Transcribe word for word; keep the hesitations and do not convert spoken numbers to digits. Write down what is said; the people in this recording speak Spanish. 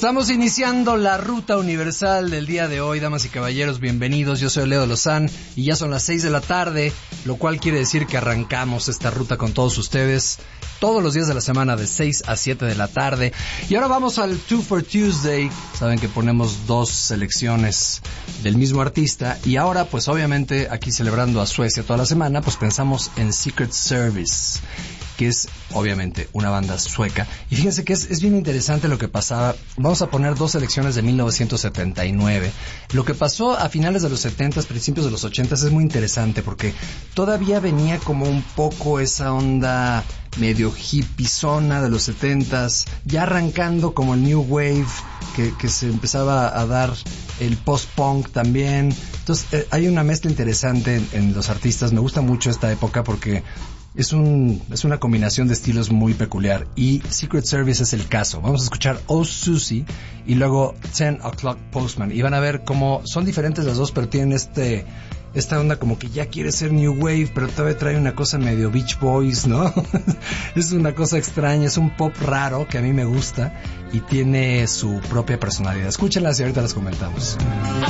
Estamos iniciando la ruta universal del día de hoy, damas y caballeros, bienvenidos. Yo soy Leo Lozán y ya son las seis de la tarde, lo cual quiere decir que arrancamos esta ruta con todos ustedes todos los días de la semana de seis a siete de la tarde. Y ahora vamos al Two for Tuesday. Saben que ponemos dos selecciones del mismo artista y ahora pues obviamente aquí celebrando a Suecia toda la semana, pues pensamos en Secret Service, que es obviamente una banda sueca. Y fíjense que es, es bien interesante lo que pasaba. Vamos a poner dos selecciones de mil novecientos setenta y nueve. Lo que pasó a finales de los setentas, principios de los ochentas es muy interesante porque todavía venía como un poco esa onda medio hippiezona de los setentas, ya arrancando como el New Wave, que, que se empezaba a dar el post-punk también. Entonces eh, hay una mezcla interesante en, en los artistas. Me gusta mucho esta época porque Es un es una combinación de estilos muy peculiar y Secret Service es el caso. Vamos a escuchar Oh Susie y luego Ten O'Clock Postman y van a ver cómo son diferentes las dos, pero tienen este esta onda como que ya quiere ser New Wave, pero todavía trae una cosa medio Beach Boys, ¿no? Es una cosa extraña, es un pop raro que a mí me gusta y tiene su propia personalidad. Escúchenlas y ahorita las comentamos. Oh,